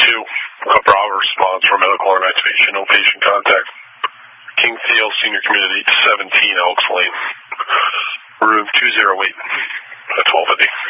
Bravo response for medical or activation, no patient contact. King Theo Senior Community, 17 Elks Lane. Room 208 at 1250.